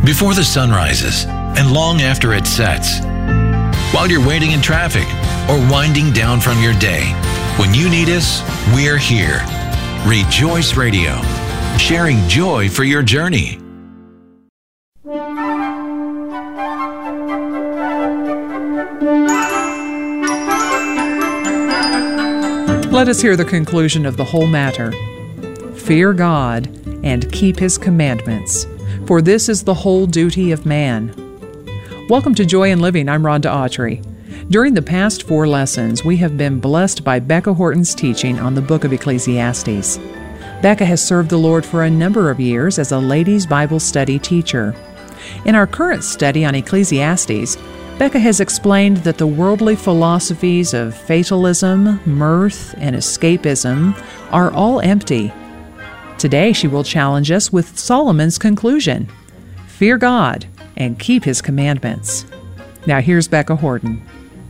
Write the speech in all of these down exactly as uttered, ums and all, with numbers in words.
before the sun rises and long after it sets. While you're waiting in traffic or winding down from your day, when you need us, we're here. Rejoice Radio, sharing joy for your journey. Let us hear the conclusion of the whole matter. Fear God and keep His commandments, for this is the whole duty of man. Welcome to Joy in Living. I'm Rhonda Autry. During the past four lessons, we have been blessed by Becca Horton's teaching on the book of Ecclesiastes. Becca has served the Lord for a number of years as a ladies' Bible study teacher. In our current study on Ecclesiastes, Becca has explained that the worldly philosophies of fatalism, mirth, and escapism are all empty. Today she will challenge us with Solomon's conclusion: fear God and keep His commandments. Now here's Becca Horton.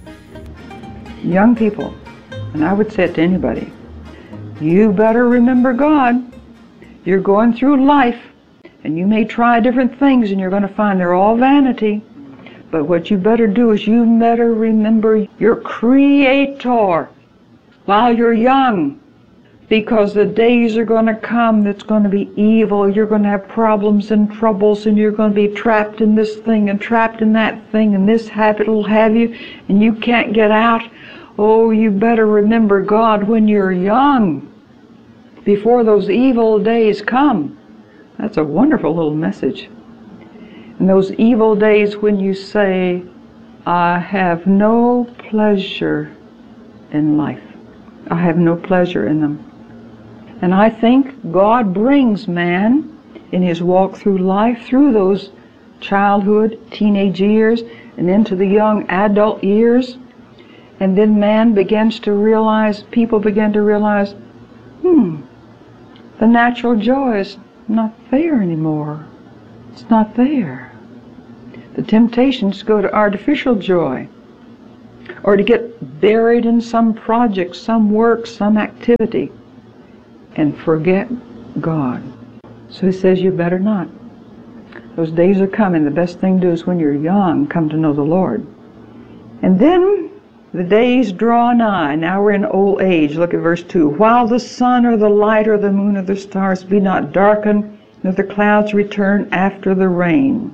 Young people, and I would say it to anybody, you better remember God. You're going through life, and you may try different things, and you're going to find they're all vanity. But what you better do is you better remember your Creator while you're young, because the days are going to come that's going to be evil. You're going to have problems and troubles, and you're going to be trapped in this thing and trapped in that thing, and this habit will have you, and you can't get out. Oh, you better remember God when you're young, before those evil days come. That's a wonderful little message. In those evil days when you say, I have no pleasure in life. I have no pleasure in them. And I think God brings man in his walk through life, through those childhood, teenage years, and into the young adult years. And then man begins to realize, people begin to realize, hmm, the natural joy is not there anymore. It's not there. The temptations go to artificial joy, or to get buried in some project, some work, some activity, and forget God. So he says you better not. Those days are coming. The best thing to do is when you're young, come to know the Lord. And then the days draw nigh. Now we're in old age. Look at verse two. While the sun or the light or the moon or the stars be not darkened, nor the clouds return after the rain.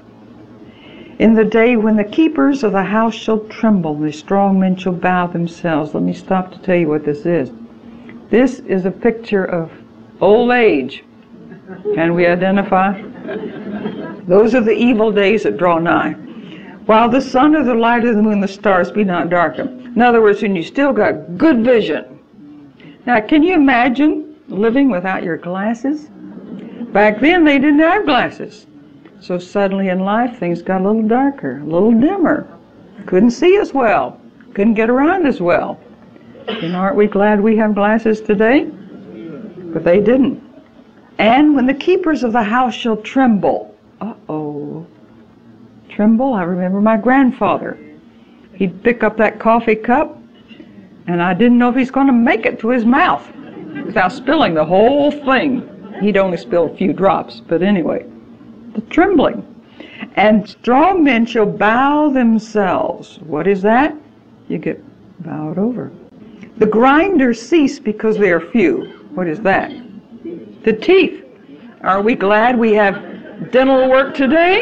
In the day when the keepers of the house shall tremble, the strong men shall bow themselves. Let me stop to tell you what this is. This is a picture of old age. Can we identify? Those are the evil days that draw nigh. While the sun or the light or the moon, the stars be not darkened. In other words, when you still got good vision. Now, can you imagine living without your glasses? Back then, they didn't have glasses. So suddenly in life, things got a little darker, a little dimmer. Couldn't see as well. Couldn't get around as well. And aren't we glad we have glasses today? But they didn't. And when the keepers of the house shall tremble. Uh-oh. Tremble? I remember my grandfather. He'd pick up that coffee cup, and I didn't know if he's going to make it to his mouth without spilling the whole thing. He'd only spill a few drops, but anyway. The trembling. And strong men shall bow themselves. What is that? You get bowed over. The grinders cease because they are few. What is that? The teeth. Are we glad we have dental work today?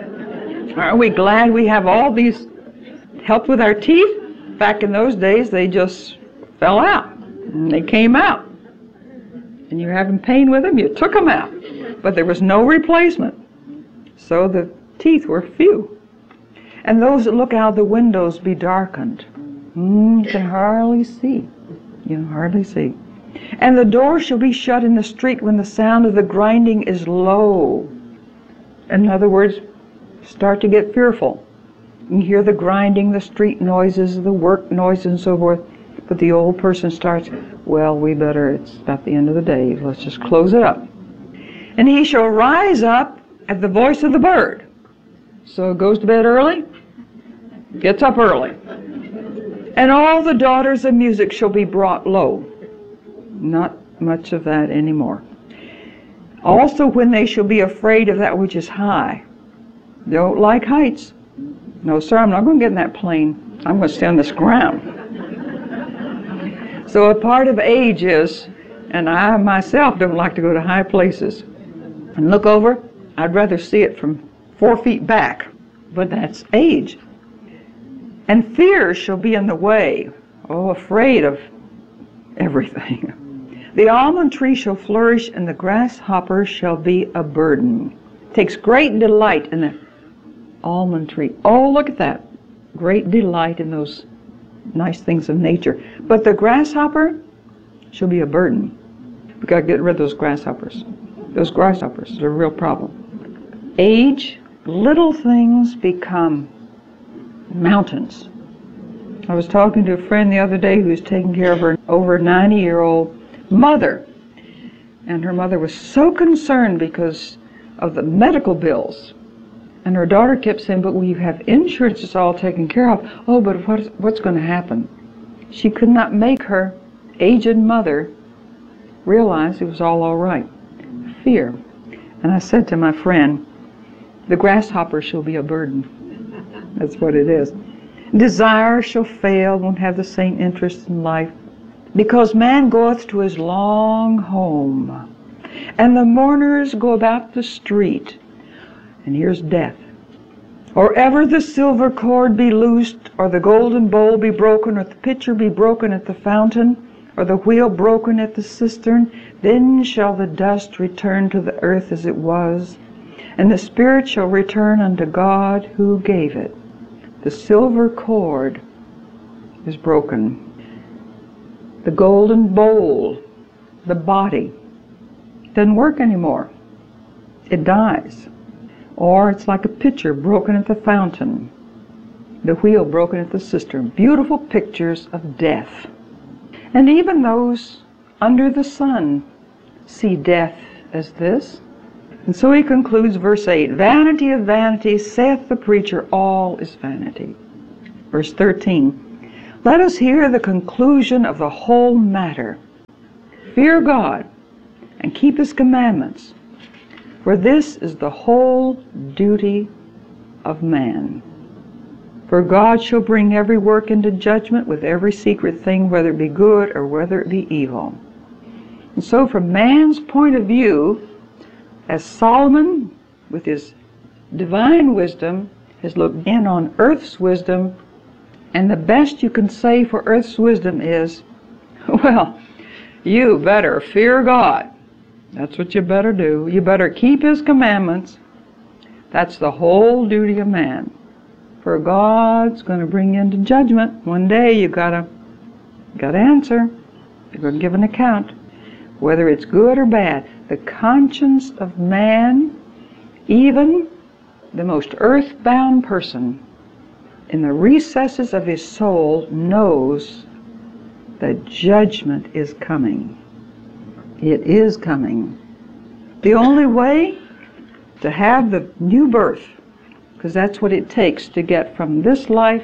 Are we glad we have all these help with our teeth? Back in those days, they just fell out. And they came out. And you're having pain with them, you took them out. But there was no replacement. So the teeth were few. And those that look out the windows be darkened. Mm, you can hardly see. You can hardly see. And the door shall be shut in the street when the sound of the grinding is low. In other words, start to get fearful. You hear the grinding, the street noises, the work noises, and so forth. But the old person starts, well, we better, it's about the end of the day. Let's just close it up. And he shall rise up at the voice of the bird. So goes to bed early, gets up early. And all the daughters of music shall be brought low. Not much of that anymore. Also when they shall be afraid of that which is high. Don't like heights. No, sir, I'm not going to get in that plane. I'm going to stay on this ground. So a part of age is, and I myself don't like to go to high places and look over. I'd rather see it from four feet back. But that's age. And fear shall be in the way. Oh, afraid of everything. The almond tree shall flourish, and the grasshopper shall be a burden. Takes great delight in the almond tree. Oh, look at that. Great delight in those nice things of nature. But the grasshopper shall be a burden. We've got to get rid of those grasshoppers. Those grasshoppers are a real problem. Age, little things become mountains. I was talking to a friend the other day who was taking care of her over ninety-year-old mother. And her mother was so concerned because of the medical bills. And her daughter kept saying, but we have insurance, it's all taken care of. Oh, but what is, what's going to happen? She could not make her aged mother realize it was all all right. Fear. And I said to my friend, the grasshopper shall be a burden. That's what it is. Desire shall fail, won't have the same interest in life, because man goeth to his long home, and the mourners go about the street. And here's death. Or ever the silver cord be loosed, or the golden bowl be broken, or the pitcher be broken at the fountain, or the wheel broken at the cistern, then shall the dust return to the earth as it was, and the spirit shall return unto God who gave it. The silver cord is broken. The golden bowl, the body, doesn't work anymore. It dies. Or it's like a pitcher broken at the fountain, the wheel broken at the cistern. Beautiful pictures of death. And even those under the sun see death as this. And so he concludes verse eight, vanity of vanities, saith the preacher, all is vanity. Verse thirteen, let us hear the conclusion of the whole matter. Fear God and keep his commandments, for this is the whole duty of man. For God shall bring every work into judgment with every secret thing, whether it be good or whether it be evil. And so from man's point of view, as Solomon, with his divine wisdom, has looked in on earth's wisdom, and the best you can say for earth's wisdom is, well, you better fear God. That's what you better do. You better keep his commandments. That's the whole duty of man. For God's going to bring you into judgment. One day you gotta, gotta answer. You're going to give an account, whether it's good or bad. The conscience of man, even the most earthbound person, in the recesses of his soul, knows that judgment is coming. It is coming. The only way to have the new birth, because that's what it takes to get from this life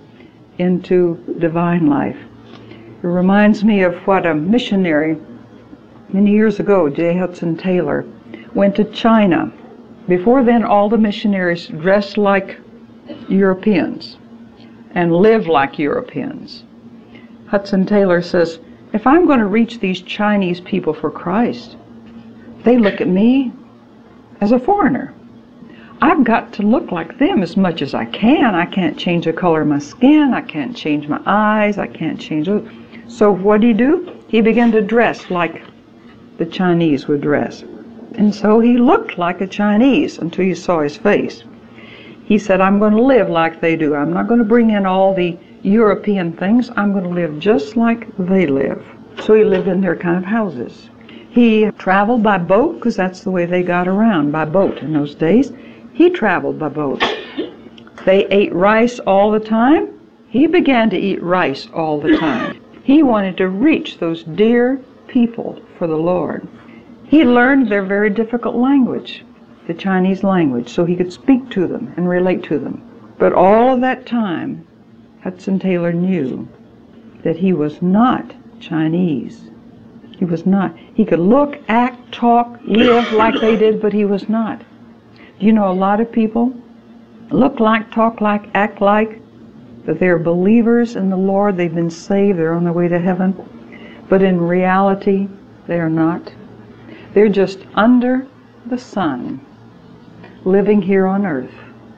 into divine life. It reminds me of what a missionary many years ago, J. Hudson Taylor, went to China. Before then, all the missionaries dressed like Europeans and lived like Europeans. Hudson Taylor says, if I'm going to reach these Chinese people for Christ, they look at me as a foreigner. I've got to look like them as much as I can. I can't change the color of my skin. I can't change my eyes. I can't change it. So what did he do? He began to dress like the Chinese would dress. And so he looked like a Chinese until you saw his face. He said, I'm going to live like they do. I'm not going to bring in all the European things. I'm going to live just like they live. So he lived in their kind of houses. He traveled by boat, because that's the way they got around, by boat in those days. He traveled by boat. They ate rice all the time. He began to eat rice all the time. He wanted to reach those dear people for the Lord. He learned their very difficult language, the Chinese language, so he could speak to them and relate to them. But all of that time, Hudson Taylor knew that he was not Chinese. He was not. He could look, act, talk, live like they did, but he was not. You know, a lot of people look like, talk like, act like, that they're believers in the Lord, they've been saved, they're on their way to heaven. But in reality, they are not. They're just under the sun, living here on earth.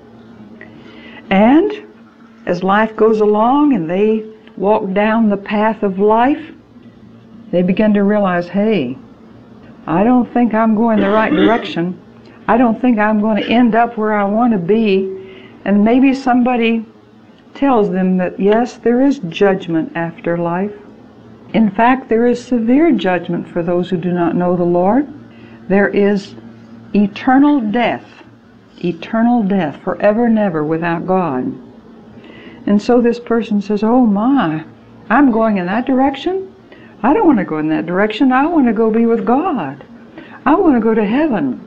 And as life goes along and they walk down the path of life, they begin to realize, hey, I don't think I'm going the right direction. I don't think I'm going to end up where I want to be. And maybe somebody tells them that, yes, there is judgment after life. In fact, there is severe judgment for those who do not know the Lord. There is eternal death, eternal death, forever and ever without God. And so this person says, oh my, I'm going in that direction? I don't want to go in that direction. I want to go be with God. I want to go to heaven.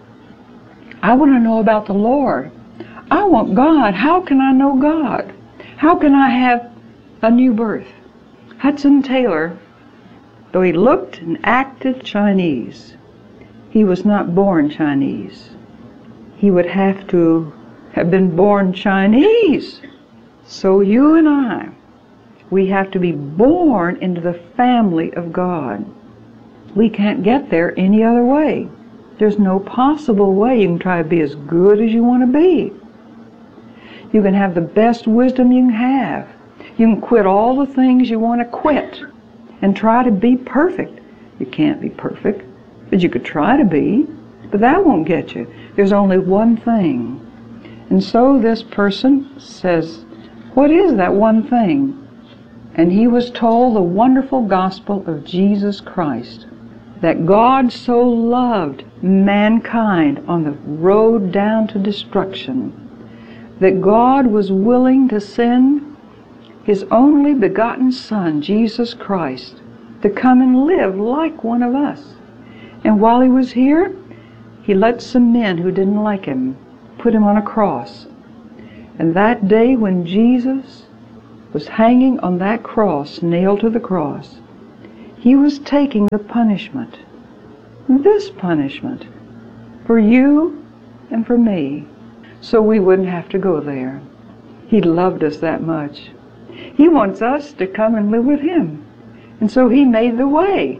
I want to know about the Lord. I want God. How can I know God? How can I have a new birth? Hudson Taylor, though he looked and acted Chinese, he was not born Chinese. He would have to have been born Chinese. So you and I, we have to be born into the family of God. We can't get there any other way. There's no possible way you can try to be as good as you want to be. You can have the best wisdom you can have. You can quit all the things you want to quit and try to be perfect. You can't be perfect, but you could try to be, but that won't get you. There's only one thing. And so this person says, what is that one thing? And he was told the wonderful gospel of Jesus Christ, that God so loved mankind on the road down to destruction, that God was willing to send His only begotten Son, Jesus Christ, to come and live like one of us. And while He was here, He let some men who didn't like Him put Him on a cross. And that day when Jesus was hanging on that cross, nailed to the cross, He was taking the punishment, this punishment, for you and for me, so we wouldn't have to go there. He loved us that much. He wants us to come and live with Him. And so He made the way.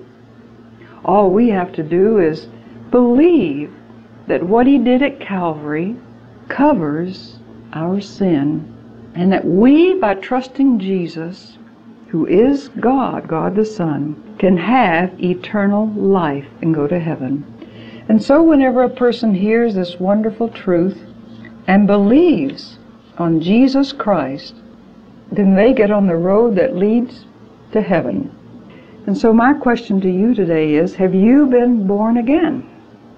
All we have to do is believe that what He did at Calvary covers our sin, and that we, by trusting Jesus, who is God, God the Son, can have eternal life and go to heaven. And so whenever a person hears this wonderful truth and believes on Jesus Christ, then they get on the road that leads to heaven. And so my question to you today is, have you been born again?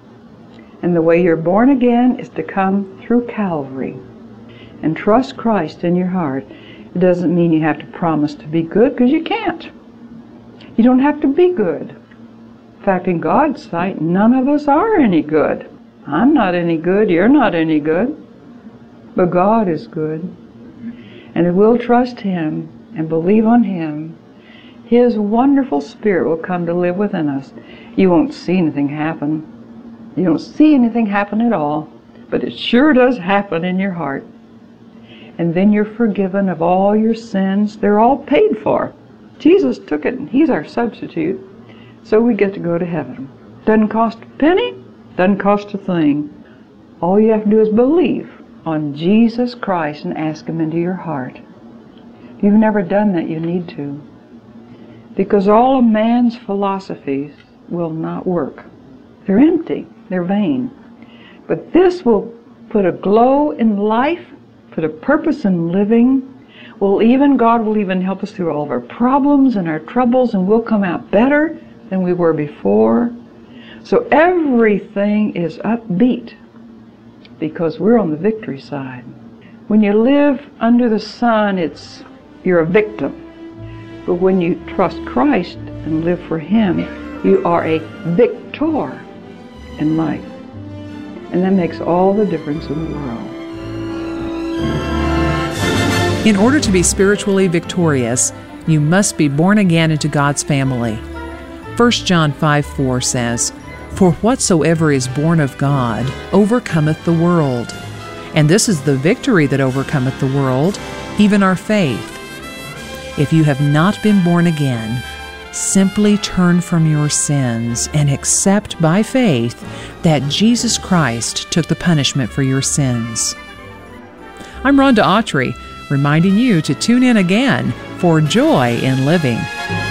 And the way you're born again is to come through Calvary and trust Christ in your heart. It doesn't mean you have to promise to be good, because you can't. You don't have to be good. In fact, in God's sight, none of us are any good. I'm not any good, you're not any good. But God is good. And if we'll trust Him and believe on Him, His wonderful Spirit will come to live within us. You won't see anything happen. You don't see anything happen at all, but it sure does happen in your heart. And then you're forgiven of all your sins. They're all paid for. Jesus took it, and He's our substitute. So we get to go to heaven. Doesn't cost a penny, doesn't cost a thing. All you have to do is believe on Jesus Christ and ask Him into your heart. If you've never done that, you need to. Because all of man's philosophies will not work. They're empty. They're vain. But this will put a glow in life, put a purpose in living. Will even, God will even help us through all of our problems and our troubles, and we'll come out better than we were before. So everything is upbeat, because we're on the victory side. When you live under the sun, it's you're a victim. But when you trust Christ and live for Him, you are a victor in life. And that makes all the difference in the world. In order to be spiritually victorious, you must be born again into God's family. First John five four says, "For whatsoever is born of God overcometh the world. And this is the victory that overcometh the world, even our faith. If you have not been born again, simply turn from your sins and accept by faith that Jesus Christ took the punishment for your sins. I'm Rhonda Autry, reminding you to tune in again for Joy in Living.